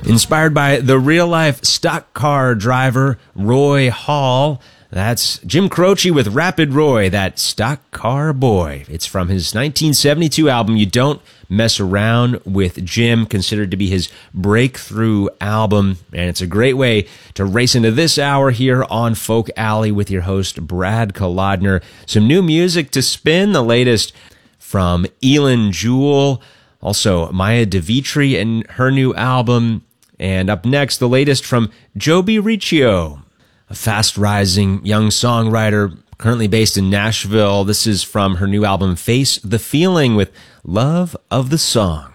Inspired by the real-life stock car driver Roy Hall. That's Jim Croce with Rapid Roy, that stock car boy. It's from his 1972 album, You Don't Mess Around with Jim, considered to be his breakthrough album. And it's a great way to race into this hour here on Folk Alley with your host, Brad Kolodner. Some new music to spin, the latest from Elin Jewell, also Maya DeVitri and her new album. And up next, the latest from Joby Riccio, a fast-rising young songwriter currently based in Nashville. This is from her new album, Face the Feeling, with Love of the Song.